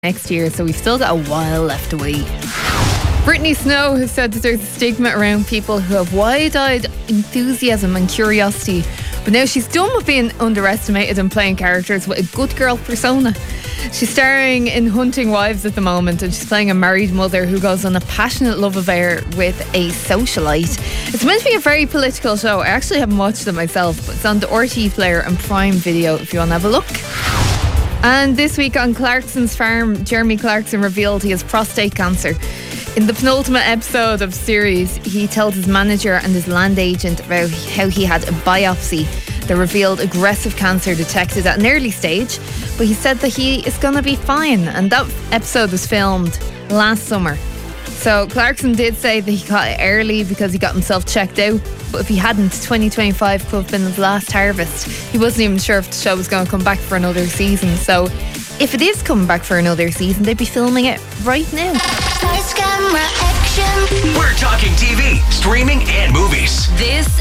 next year, so we've still got a while left to wait. Brittany Snow has said that there's a stigma around people who have wide-eyed enthusiasm and curiosity, but now she's done with being underestimated and playing characters with a good girl persona. She's starring in Hunting Wives at the moment, and she's playing a married mother who goes on a passionate love affair with a socialite. It's meant to be a very political show. I actually haven't watched it myself, but it's on the RTE Player and Prime Video if you want to have a look. And this week on Clarkson's farm, Jeremy Clarkson revealed he has prostate cancer. In the penultimate episode of the series, he told his manager and his land agent about how he had a biopsy that revealed aggressive cancer detected at an early stage, but he said that he is going to be fine, and that episode was filmed last summer. So Clarkson did say that he got it early because he got himself checked out, but if he hadn't, 2025 could have been his last harvest. He wasn't even sure if the show was going to come back for another season, so if it is coming back for another season, they'd be filming it right now. We're talking TV, streaming and movies. This